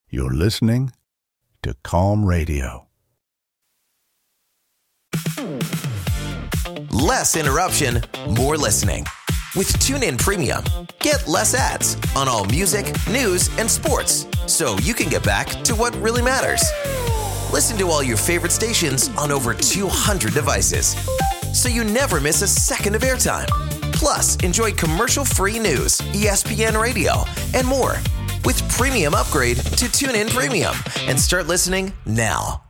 You're listening to Calm Radio. Less interruption, more listening. With TuneIn Premium, get less ads on all music, news, and sports, so you can get back to what really matters. Listen to all your favorite stations on over 200 devices, so you never miss a second of airtime. Plus, enjoy commercial-free news, ESPN Radio, and more with Premium Upgrade to TuneIn Premium, and start listening now.